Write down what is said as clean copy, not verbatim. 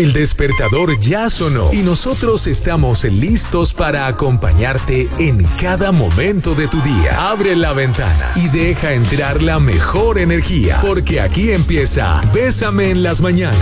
El despertador ya sonó y nosotros estamos listos para acompañarte en cada momento de tu día. Abre la ventana y deja entrar la mejor energía, porque aquí empieza Bésame en las mañanas.